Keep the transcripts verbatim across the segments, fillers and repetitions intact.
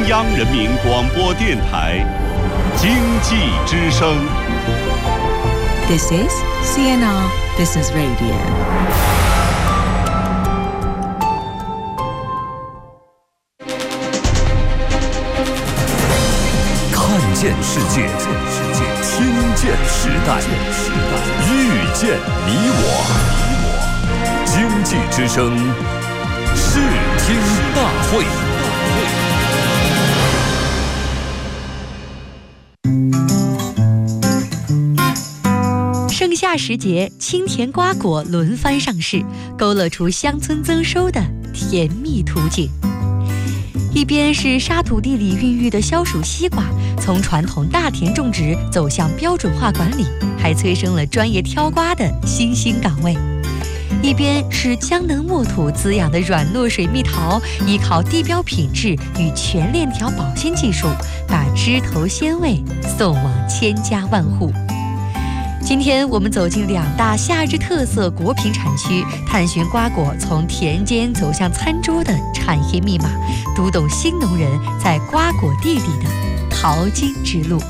央人民广播电台经济之声。 This is C N R Business Radio。 看见世界，听见时代，遇见你我。经济之声，视听大会。 盛夏时节，清甜瓜果轮番上市，勾勒出乡村增收的甜蜜图景。一边是沙土地里孕育的消暑西瓜，从传统大田种植走向标准化管理，还催生了专业挑瓜的新兴岗位。一边是江能墨土滋养的软糯水蜜桃，依靠地标品质与全链条保鲜技术，把枝头鲜味送往千家万户。今天我们走进两大夏日特色果品产区，探寻瓜果从田间走向餐桌的产业密码，读懂新农人在瓜果地里的淘金之路。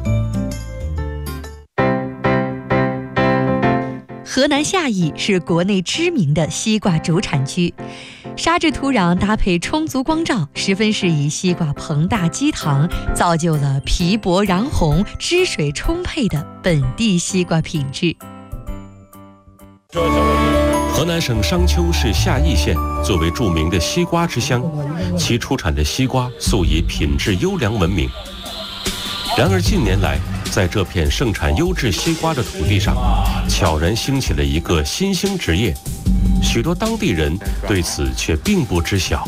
河南夏邑是国内知名的西瓜主产区，沙质土壤搭配充足光照，十分适宜西瓜膨大积糖，造就了皮薄瓤红、汁水充沛的本地西瓜品质。 河南省商丘市夏邑县作为著名的西瓜之乡，其出产的西瓜素以品质优良闻名。然而近年来，在这片盛产优质西瓜的土地上，悄然兴起了一个新兴职业，许多当地人对此却并不知晓。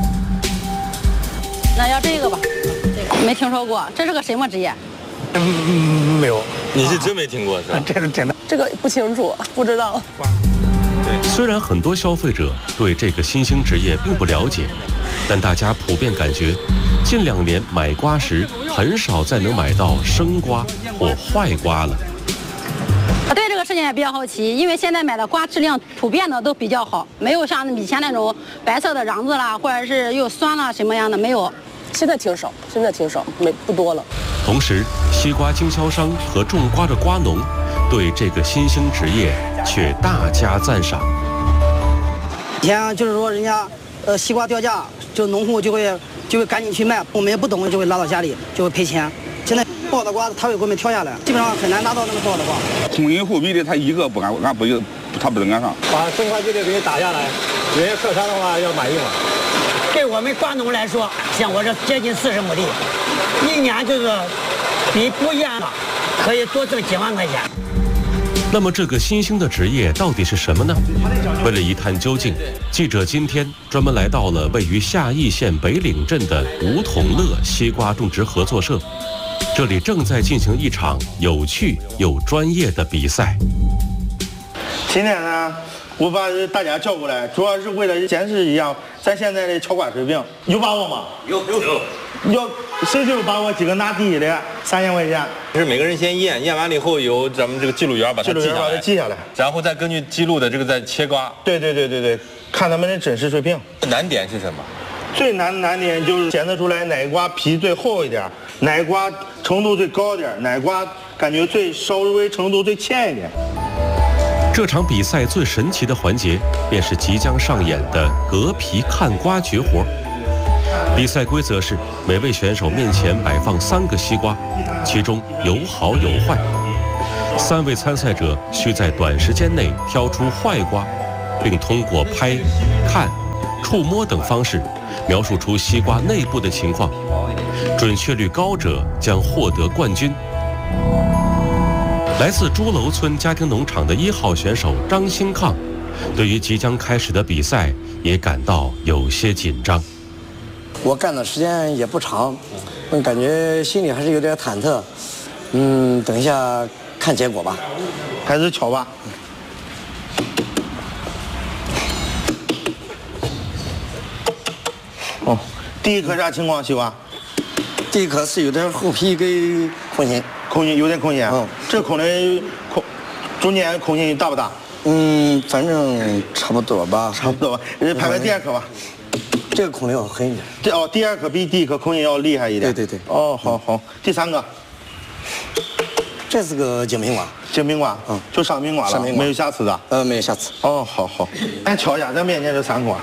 那要这个吧，这个没听说过，这是个什么职业？ 嗯，没有。 你是真没听过是吧？ 这是真的， 这个不清楚，不知道。 虽然很多消费者对这个新兴职业并不了解，但大家普遍感觉，近两年买瓜时很少再能买到生瓜或坏瓜了。 对这个事情也比较好奇，因为现在买的瓜质量普遍的都比较好，没有像以前那种白色的瓤子啦，或者是又酸啦什么样的没有。 现在挺少，现在挺少，没不多了。 同时，西瓜经销商和种瓜的瓜农对这个新兴职业却大加赞赏。 以前就是说人家呃西瓜掉价，就农户就会就会赶紧去卖，我们也不懂就会拉到家里就会赔钱。现在不好的瓜他会给我们挑下来，基本上很难拿到那么不好的瓜。 同音互比的他一个不敢，俺不他不能赶上。 把生瓜就得给你打下来，人家客商的话要满意嘛。 对我们瓜农来说，像我这接近四十亩地，一年就是比不一样可以多挣几万块钱。 那么这个新兴的职业到底是什么呢？为了一探究竟，记者今天专门来到了位于夏邑县北岭镇的梧桐乐西瓜种植合作社，这里正在进行一场有趣又专业的比赛。 今天呢，我把大家叫过来，主要是为了检视一下咱现在的敲瓜水平，有把握吗？ 有有有。 要谁就把我几个拿第一的三千块钱。 是每个人先验，验完了以后由咱们这个记录员把它记下来， 记下来， 然后再根据记录的这个再切瓜。 对对对对对，看他们的真实水平。 难点是什么？ 最难的难点就是检测出来哪瓜皮最厚一点，哪瓜程度最高一点，哪瓜感觉最稍微程度最浅一点。 这场比赛最神奇的环节，便是即将上演的割皮看瓜绝活。比赛规则是，每位选手面前摆放三个西瓜，其中有好有坏。三位参赛者需在短时间内挑出坏瓜，并通过拍、看、触摸等方式描述出西瓜内部的情况，准确率高者将获得冠军。来自朱楼村家庭农场的一号选手张兴抗，对于即将开始的比赛也感到有些紧张。 我干的时间也不长，我感觉心里还是有点忐忑。嗯，等一下看结果吧。 开始敲吧。哦，第一颗啥情况，西瓜？ 第一颗是有点厚皮给空心， 空心有点空心。嗯，这空的空，中间空心大不大？ 嗯，反正差不多吧。 差不多吧。拍拍第二颗吧。 这个孔要狠一点。 这哦，第二颗比第一颗孔也要厉害一点。 对对对。 哦，好好。第三个， 这是个精品瓜。 精品瓜，嗯，就上品瓜了， 上品瓜没有瑕疵的。 呃，没有瑕疵。 哦，好好。咱瞧一下咱面前这三瓜。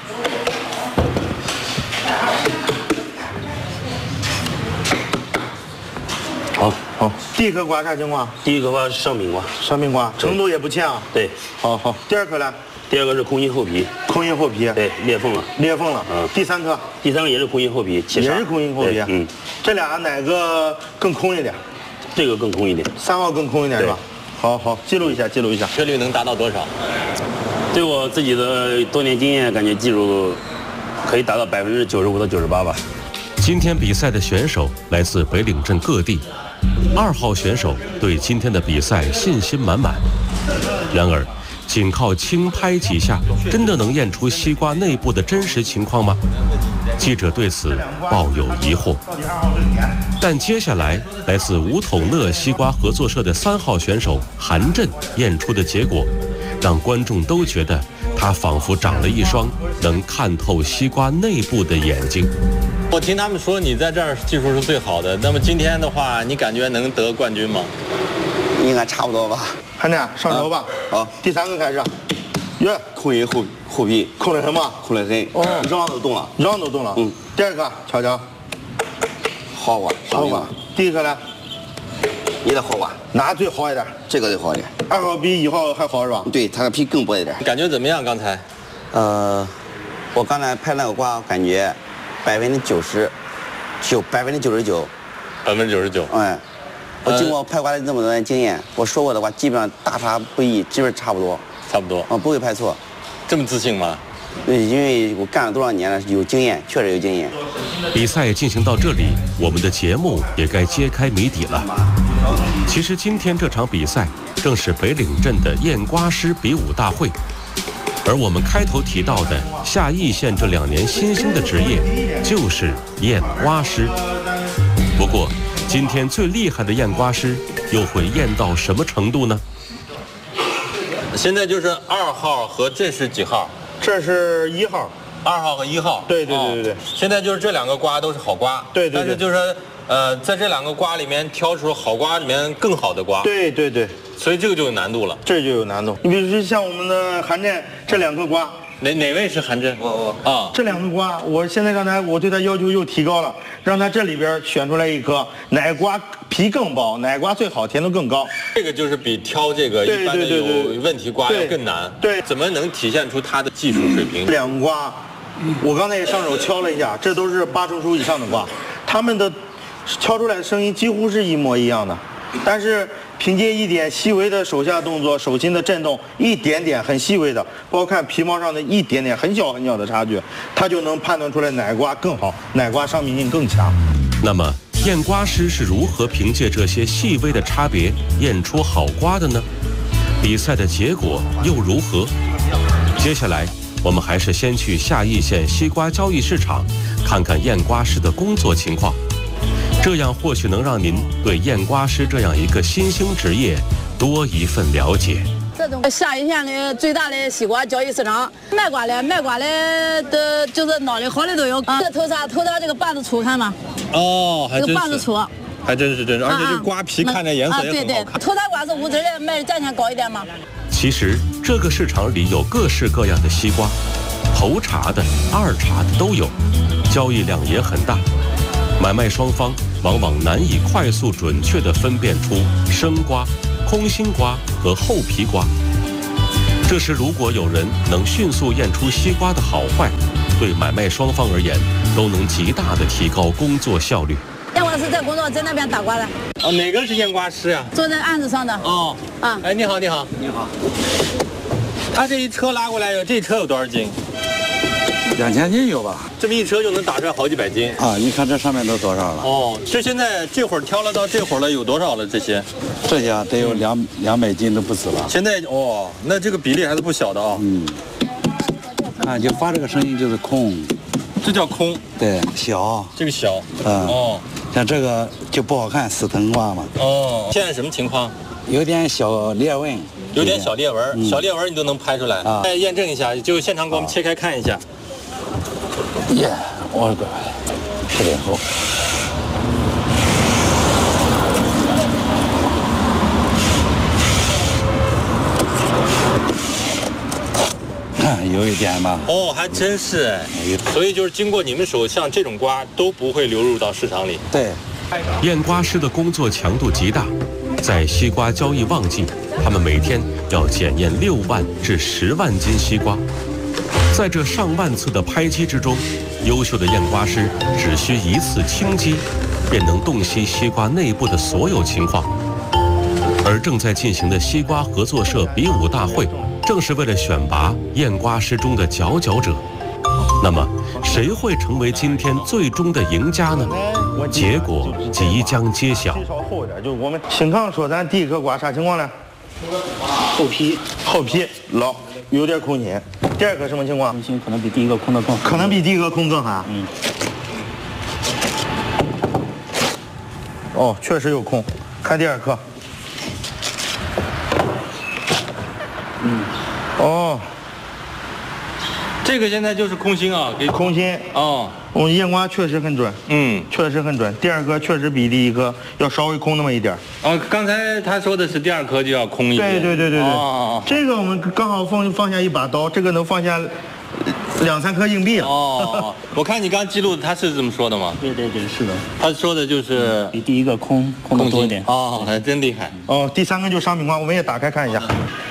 好， 好。第一颗瓜啥情况？ 第一颗瓜是上品瓜， 上品瓜，程度也不强。 对， 好好。第二颗呢？ 第二个是空心厚皮， 空心厚皮， 对，裂缝了， 裂缝了。 嗯。 第三颗， 第三个也是空心厚皮， 也是空心厚皮。 嗯。 这俩哪个更空一点？ 这个更空一点。 三号更空一点是吧？好好，记录一下，记录一下。 确率能达到多少？对我自己的多年经验，感觉技术可以达到百分之九十五到九十八吧。 今天比赛的选手来自北岭镇各地，二号选手对今天的比赛信心满满。然而，仅靠轻拍几下，真的能验出西瓜内部的真实情况吗？记者对此抱有疑惑。但接下来，来自梧桐乐西瓜合作社的三号选手韩震验出的结果，让观众都觉得他仿佛长了一双能看透西瓜内部的眼睛。 我听他们说你在这儿技术是最好的，那么今天的话，你感觉能得冠军吗？ 应该差不多吧。 韩震上手吧。 好、啊， 第三个开始。耶， 空心厚厚皮， 空得很吗？ 空得很。 哦， 瓤都动了， 瓤都动了。嗯。第二个，瞧瞧。 好瓜， 好瓜。第一个呢？ 也得好瓜。 哪最好一点？ 这个最好一点。 二号比一号还好是吧？ 对，它的皮更薄一点。 感觉怎么样？刚才？ 呃，我刚才拍那个瓜，感觉百分之九十，就百分之九十九。 百分之九十九。 哎。我经过拍瓜的这么多年经验，我说过的话基本上大差不异，基本差不多。 差不多。 啊，不会拍错。 这么自信吗？ 对，因为我干了多少年了，有经验，确实有经验。 比赛进行到这里，我们的节目也该揭开谜底了。其实今天这场比赛正是北岭镇的验瓜师比武大会，而我们开头提到的夏邑县这两年新兴的职业就是验瓜师。不过，今天最厉害的验瓜师又会验到什么程度呢？ 现在就是二号和这是几号？ 这是一号， 二号和一号。 对对对对对、哦。 现在就是这两个瓜都是好瓜。 对对对。 但是就是说，呃，在这两个瓜里面挑出好瓜里面更好的瓜。 对对对。 所以这个就有难度了。 这就有难度。你比如说像我们的韩震这两颗瓜。 哪哪位是韩震？ 我我啊， 这两个瓜，我现在刚才我对他要求又提高了，让他这里边选出来一颗奶瓜皮更薄，奶瓜最好，甜度更高。 这个就是比挑这个一般的有问题瓜要更难。 对， 怎么能体现出他的技术水平？ 两个瓜，我刚才也上手敲了一下，这都是八成熟以上的瓜，他们的敲出来的声音几乎是一模一样的，但是凭借一点细微的手下动作、手心的震动，一点点很细微的，包括看皮毛上的一点点很小很小的差距，他就能判断出来奶瓜更好，奶瓜商品性更强。 那么，验瓜师是如何凭借这些细微的差别验出好瓜的呢？比赛的结果又如何？接下来，我们还是先去夏邑县西瓜交易市场，看看验瓜师的工作情况。这样或许能让您对验瓜师这样一个新兴职业多一份了解。 这种夏邑县的最大的西瓜交易市场，卖瓜的卖瓜的的，就是脑袋好的都有。啊、这头啥头啥这个瓣子粗，看吗？ 哦，还真是。 这个瓣子粗， 还真是真是，而且这瓜皮看着颜色也很好看。 啊，对对，头啥瓜是无籽的，卖的价钱高一点吗？ 其实这个市场里有各式各样的西瓜，头茬的、二茬的都有，交易量也很大。买卖双方往往难以快速准确地分辨出生瓜、空心瓜和厚皮瓜。这时，如果有人能迅速验出西瓜的好坏，对买卖双方而言都能极大地提高工作效率。 验瓜师在工作，在那边打瓜的。 哦，哪个是验瓜师呀？ 坐在案子上的。 哦， 啊， 哎，你好，你好， 你好。 他这一车拉过来，有这车有多少斤？ 两千斤有吧？ 这么一车就能打出来好几百斤啊！你看这上面都多少了？ 哦，这现在这会儿挑了到这会儿了，有多少了？这些， 这些得有两两百斤都不止了。 现在哦，那这个比例还是不小的啊。 嗯。啊，就发这个声音就是空， 这叫空。 对，小。 这个小。 嗯。 哦。 像这个就不好看，死藤瓜嘛。 哦。现在什么情况？ 有点小裂纹。 有点小裂纹， 嗯、 小裂纹你都能拍出来。啊。再验证一下，就现场给我们切开看一下。 耶，我的十点后。有一点吧。 哦，还真是哎。所以就是经过你们手，像这种瓜都不会流入到市场里。 对。 验瓜师的工作强度极大，在西瓜交易旺季，他们每天要检验六万至十万斤西瓜。在这上万次的拍击之中，优秀的验瓜师只需一次轻击，便能洞悉西瓜内部的所有情况。而正在进行的西瓜合作社比武大会，正是为了选拔验瓜师中的佼佼者。那么，谁会成为今天最终的赢家呢？结果即将揭晓。 稍厚一点，就我们新康说咱第一颗瓜啥情况呢？ 厚皮， 厚皮老，有点空心。第二颗什么情况？ 空心可能比第一个空的更。 可能比第一个空更寒。 嗯。 哦，确实有空。看第二颗。 嗯。 哦。 这个现在就是空心啊，给空心哦。 我们验瓜确实很准， 嗯， 确实很准。第二颗确实比第一颗要稍微空那么一点。 哦，刚才他说的是第二颗就要空一点。 对对对对对。 哦， 这个我们刚好放放下一把刀，这个能放下两三颗硬币了。 哦，我看你刚记录他是这么说的吗？ 对对对，是的。 他说的就是比第一个空空的多一点。 哦，还真厉害。 哦，第三个就是商品瓜，我们也打开看一下。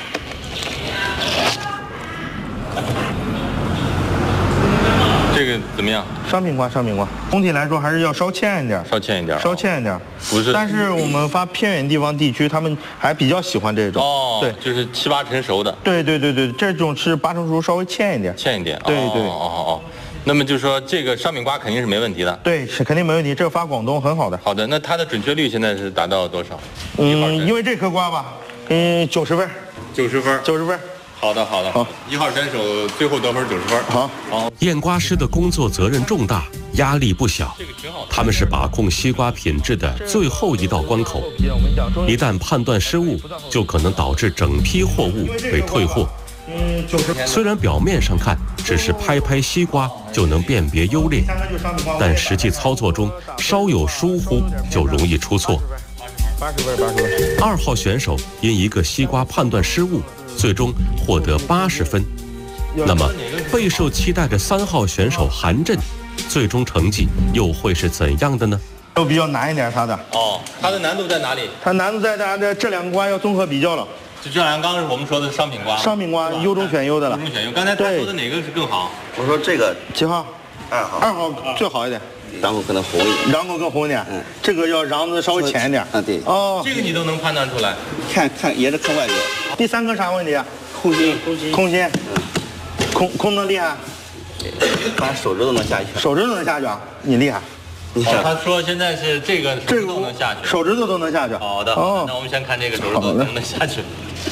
这个怎么样？ 商品瓜，商品瓜，总体来说还是要稍欠一点， 稍欠一点， 稍欠一点。 不是， 但是我们发偏远地方地区，他们还比较喜欢这种。 哦， 对， 就是七八成熟的。 对对对对，这种是八成熟，稍微欠一点。 欠一点。 对对。 哦哦哦。那么就说这个商品瓜肯定是没问题的。 对，是肯定没问题，这个发广东很好的。 好的，那它的准确率现在是达到多少？ 嗯，因为这颗瓜吧，嗯，九十分。 九十分。 九十分。 好的，好的，好。一号选手最后得分九十分。 好， 好。 验瓜师的工作责任重大，压力不小。 这个挺好。 他们是把控西瓜品质的最后一道关口，一旦判断失误，就可能导致整批货物被退货。虽然表面上看只是拍拍西瓜就能辨别优劣，但实际操作中稍有疏忽就容易出错。 八十分，八十分。 二号选手因一个西瓜判断失误，最终获得八十分。那么，备受期待的三号选手韩震，最终成绩又会是怎样的呢？ 都比较难一点，他的。 哦，它的难度在哪里？ 它难度在它的这两个瓜要综合比较了。 就这两个，刚刚是我们说的商品瓜。 商品瓜优中选优的了。 优中选优。刚才他说的哪个是更好？ 我说这个几号？ 二号。 二号最好一点。 瓤口可能红一点。 瓤口更红一点。嗯。这个要瓤子稍微浅一点。 啊，对。 哦。 这个你都能判断出来。 看看也是看外表。 第三个啥问题啊？ 空心。 空心。空心。嗯。空空能厉害？ 反正手指都能下去。 手指都能下去啊？你厉害。 哦，他说现在是这个手指头能下去， 手指头都能下去。 好的，哦，那我们先看这个手指头能不能下去。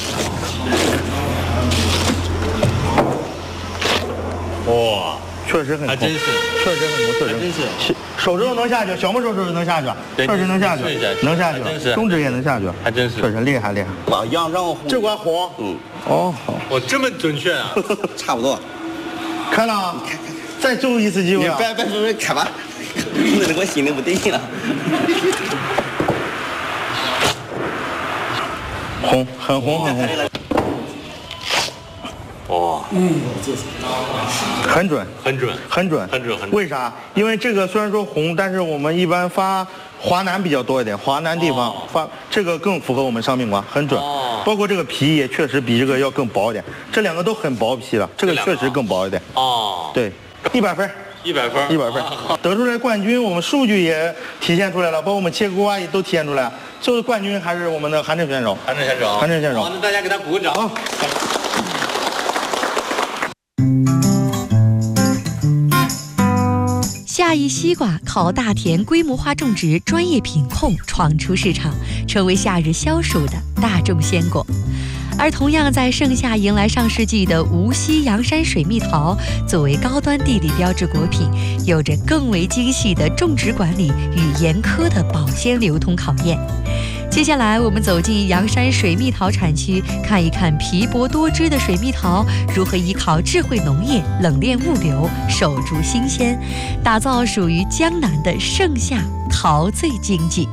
哇， 确实很还真是， 确实很多，确实真是。 手指头能下去，小拇手指头能下去，确实能下去，能下去，中指也能下去， 还真是， 确实厉害厉害。 哇，样让我这瓜红， 嗯， 哦，好， 我这么准确啊？ 差不多。 看了， 看看， 再最后一次机会， 别别别看吧。弄得我心里不对劲了。 红，很红，很红。 哇， 嗯，很准， 很准， 很准， 很准，很准。 为啥？因为这个虽然说红，但是我们一般发华南比较多一点，华南地方发这个更符合我们商品瓜，很准。包括这个皮也确实比这个要更薄一点，这两个都很薄皮了，这个确实更薄一点。 哦， 对，一百分。 一百分， 一百分，得出来冠军，我们数据也体现出来了，包括我们切瓜也都体现出来。最后冠军还是我们的韩震选手。 韩震选手， 韩震选手。 好，那大家给他鼓个掌。 夏邑西瓜靠大田规模化种植、专业品控闯出市场，成为夏日消暑的大众鲜果。而同样在盛夏迎来上世纪的无锡阳山水蜜桃，作为高端地理标志果品，有着更为精细的种植管理与严苛的保鲜流通考验。 接下来我们走进阳山水蜜桃产区，看一看皮薄多汁的水蜜桃如何依靠智慧农业、冷链物流，守住新鲜，打造属于江南的盛夏桃醉经济。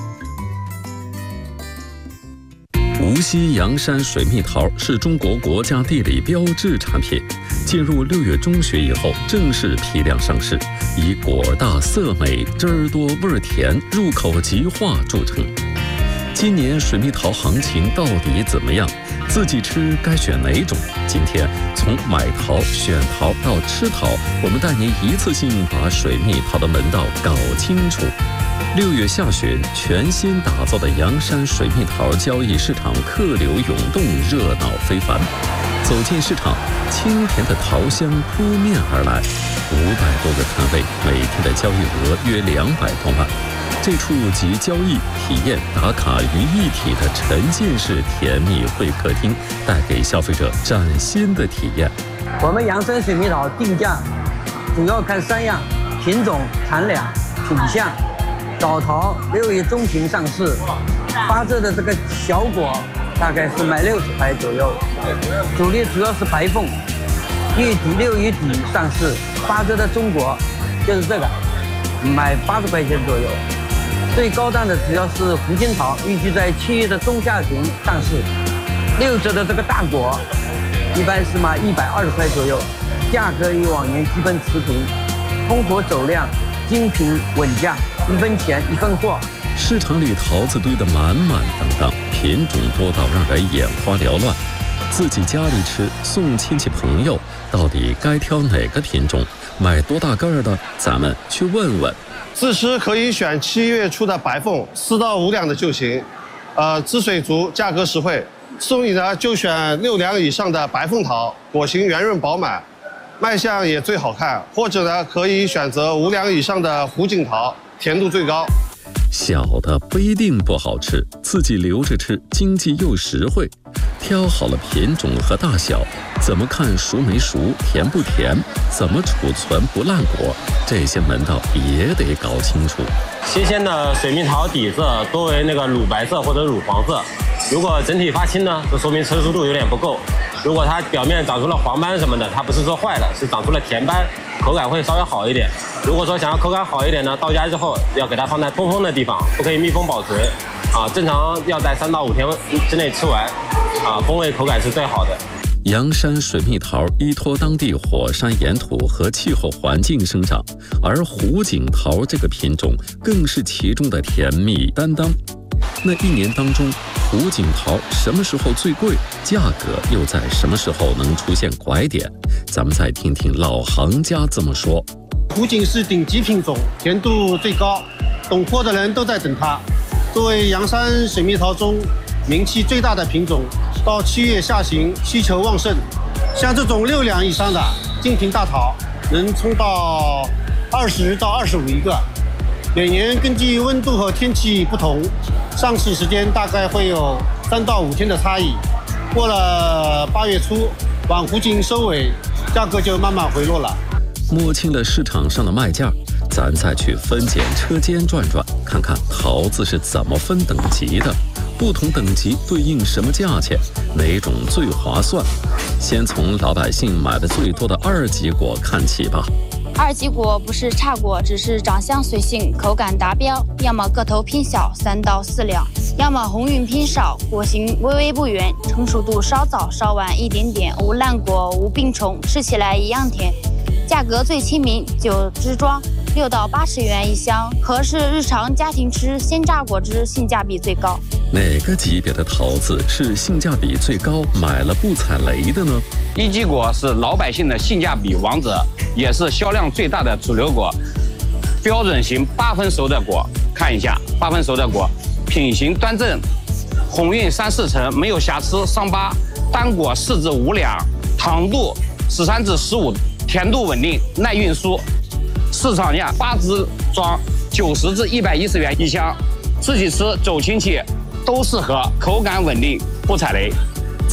无锡阳山水蜜桃是中国国家地理标志产品，进入六月中旬以后正式批量上市，以果大色美、汁儿多味儿甜、入口即化著称。今年水蜜桃行情到底怎么样？自己吃该选哪种？今天从买桃、选桃到吃桃，我们带您一次性把水蜜桃的门道搞清楚。六月下旬，全新打造的阳山水蜜桃交易市场客流涌动，热闹非凡。走进市场，清甜的桃香扑面而来，五百多个摊位，每天的交易额约两百多万。这处集交易、体验、打卡于一体的沉浸式甜蜜会客厅，带给消费者崭新的体验。 我们阳山水蜜桃定价主要看三样：品种、产量、品相。早桃六月中旬上市，发射的这个小果大概是卖六十块左右，主力主要是白凤，月底六月底上市，发射的中果就是这个，卖八十块钱左右。最高档的主要是福金桃，预计在七月的中下旬上市。六折的这个大果，一般是卖一百二十块左右，价格与往年基本持平，通过走量，精品稳价，一分钱一分货。 市场里桃子堆得满满当当，品种多到让人眼花缭乱。自己家里吃，送亲戚朋友，到底该挑哪个品种？买多大个儿的？咱们去问问。 自吃可以选七月初的白凤，四到五两的就行，呃，汁水足，价格实惠。送礼呢就选六两以上的白凤桃，果形圆润饱满，卖相也最好看。或者呢可以选择五两以上的湖景桃，甜度最高。 小的不一定不好吃，自己留着吃，经济又实惠。挑好了品种和大小，怎么看熟没熟、甜不甜？怎么储存不烂果？这些门道也得搞清楚。 新鲜的水蜜桃底色多为那个乳白色或者乳黄色，如果整体发青呢，就说明成熟度有点不够。如果它表面长出了黄斑什么的，它不是说坏了，是长出了甜斑，口感会稍微好一点。如果说想要口感好一点呢，到家之后要给它放在通风的地方，不可以密封保存。啊，正常要在三到五天之内吃完，啊，风味口感是最好的。 阳山水蜜桃依托当地火山岩土和气候环境生长，而湖景桃这个品种更是其中的甜蜜担当。那一年当中，湖景桃什么时候最贵？价格又在什么时候能出现拐点？咱们再听听老行家这么说。 湖景是顶级品种，甜度最高，懂货的人都在等它。作为阳山水蜜桃中名气最大的品种，到七月下旬需求旺盛，像这种六两以上的精品大桃，能冲到二十到二十五一个。每年根据温度和天气不同，上市时间大概会有三到五天的差异。过了八月初，往湖景收尾，价格就慢慢回落了。 摸清了市场上的卖价，咱再去分拣车间转转，看看桃子是怎么分等级的，不同等级对应什么价钱，哪种最划算？先从老百姓买的最多的二级果看起吧。 二级果不是差果，只是长相随性，口感达标，要么个头偏小三到四两，要么红晕偏少，果形微微不圆，成熟度稍早稍晚一点点，无烂果无病虫，吃起来一样甜。价格最亲民，九支装六到八十元一箱，合适日常家庭吃鲜榨果汁，性价比最高。 哪个级别的桃子是性价比最高，买了不踩雷的呢？ 一级果是老百姓的性价比王者，也是销量最大的主流果。标准型八分熟的果，看一下八分熟的果，品行端正，红晕三四成，没有瑕疵伤疤，单果四至五两，糖度十三至十五。甜度稳定，耐运输，市场价八支装九十至一百一十元一箱，自己吃走亲戚都适合，口感稳定不踩雷。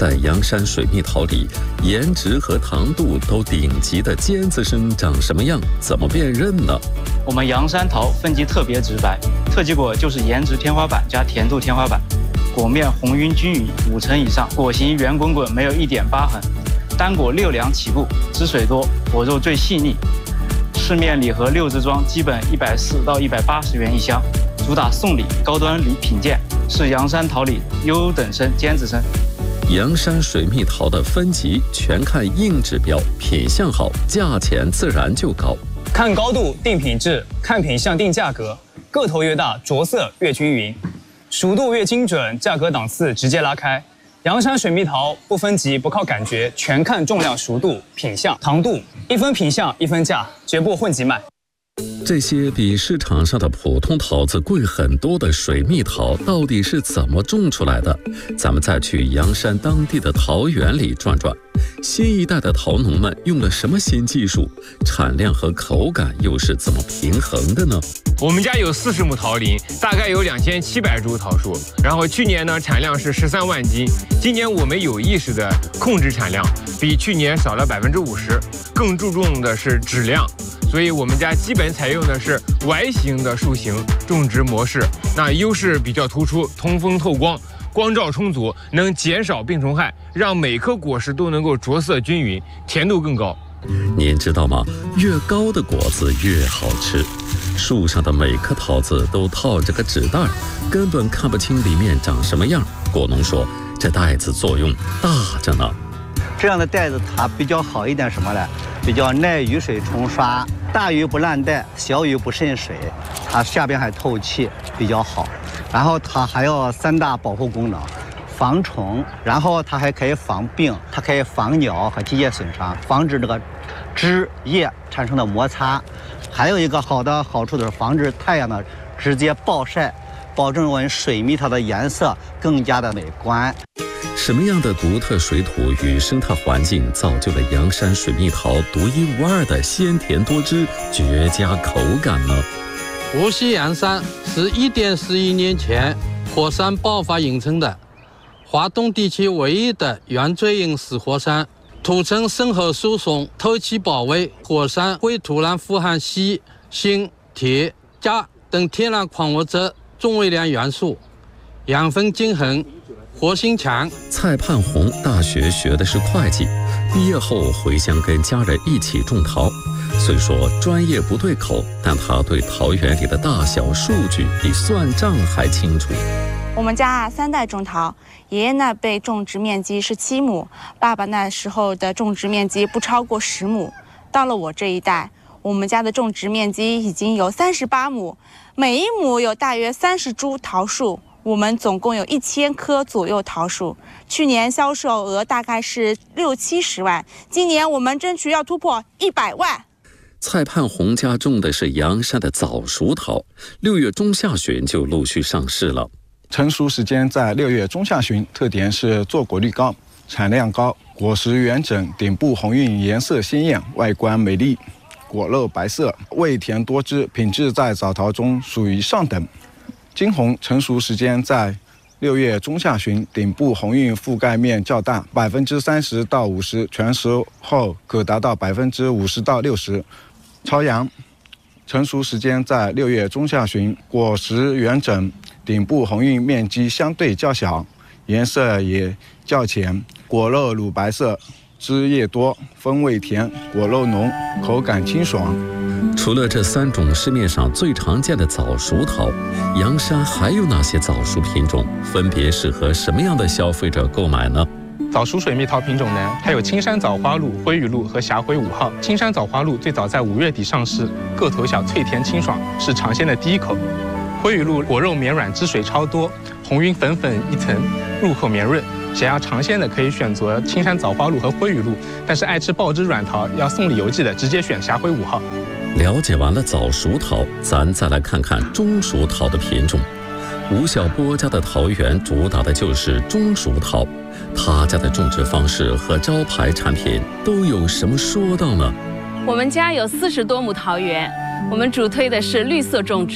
在阳山水蜜桃里，颜值和糖度都顶级的尖子生长什么样？怎么辨认呢？ 我们阳山桃分级特别直白，特级果就是颜值天花板加甜度天花板，果面红晕均匀，五成以上，果形圆滚滚，没有一点疤痕，单果六两起步，汁水多，果肉最细腻。市面礼盒六支装，基本一百四到一百八十元一箱，主打送礼、高端礼品鉴，是阳山桃里优等生、尖子生。 阳山水蜜桃的分级全看硬指标，品相好，价钱自然就高。 看高度定品质，看品相定价格，个头越大，着色越均匀，熟度越精准，价格档次直接拉开。阳山水蜜桃不分级，不靠感觉，全看重量、熟度、品相、糖度，一分品相一分价，绝不混级卖。 这些比市场上的普通桃子贵很多的水蜜桃到底是怎么种出来的？咱们再去阳山当地的桃园里转转，新一代的桃农们用了什么新技术？产量和口感又是怎么平衡的呢？ 我们家有四十亩桃林，大概有两千七百株桃树。然后去年呢产量是十三万斤，今年我们有意识的控制产量，比去年少了百分之五十，更注重的是质量。所以我们家基本采用的是 Y 型的树形种植模式，那优势比较突出，通风透光，光照充足，能减少病虫害，让每颗果实都能够着色均匀，甜度更高。 您知道吗？越高的果子越好吃。树上的每颗桃子都套着个纸袋，根本看不清里面长什么样。果农说，这袋子作用大着呢。 这样的袋子它比较好一点，什么呢？比较耐雨水冲刷，大雨不烂袋，小雨不渗水，它下边还透气，比较好。然后它还有三大保护功能：防虫，然后它还可以防病，它可以防鸟和机械损伤，防止这个枝叶产生的摩擦。还有一个好的好处就是防止太阳的直接暴晒，保证我们水蜜桃的颜色更加的美观。 什么样的独特水土与生态环境造就了阳山水蜜桃独一无二的鲜甜多汁、绝佳口感呢？ 无锡阳山是一点四亿年前火山爆发形成的，华东地区唯一的圆锥形死火山，土层深厚疏松，透气保卫。火山灰土壤富含硒、锌、铁、钾等天然矿物质重微量元素，养分均衡，活性强。 蔡盼红大学学的是会计，毕业后回乡跟家人一起种桃。虽说专业不对口，但他对桃园里的大小数据比算账还清楚。 我们家啊三代种桃，爷爷那辈种植面积是七亩，爸爸那时候的种植面积不超过十亩。到了我这一代，我们家的种植面积已经有三十八亩，每一亩有大约三十株桃树。我们总共有一千棵左右桃树，去年销售额大概是六七十万，今年我们争取要突破一百万。 蔡盼红家种的是阳山的早熟桃，六月中下旬就陆续上市了。 成熟时间在六月中下旬，特点是坐果率高，产量高，果实圆整，顶部红晕，颜色鲜艳，外观美丽，果肉白色，味甜多汁，品质在早桃中属于上等。金红成熟时间在六月中下旬，顶部红晕覆盖面较大，百分之三十到五十，全熟后可达到百分之五十到六十。朝阳成熟时间在六月中下旬，果实圆整，顶部红晕面积相对较小，颜色也较浅，果肉乳白色，汁液多，风味甜，果肉浓，口感清爽。 除了这三种市面上最常见的早熟桃，阳山还有哪些早熟品种？分别适合什么样的消费者购买呢？ 早熟水蜜桃品种呢，它有青山枣花露、灰羽露和霞辉五号。青山枣花露最早在五月底上市，个头小，脆甜清爽，是尝鲜的第一口。灰羽露果肉绵软，汁水超多，红晕粉粉一层，入口绵润。想要尝鲜的可以选择青山枣花露和灰羽露，但是爱吃爆汁软桃要送礼邮寄的直接选霞辉五号。 了解完了早熟桃，咱再来看看中熟桃的品种。吴晓波家的桃园主打的就是中熟桃，他家的种植方式和招牌产品都有什么说道呢？ 我们家有四十多亩桃园，我们主推的是绿色种植。